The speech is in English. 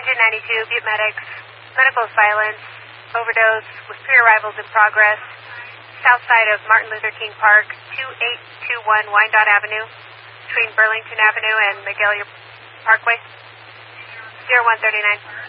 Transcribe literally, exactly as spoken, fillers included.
Engine ninety-two, Butte Medics, medical silence, overdose with pre-arrivals in progress, south side of Martin Luther King Park, two eight two one Wyandotte Avenue, between Burlington Avenue and Magalia Parkway, zero one thirty-nine.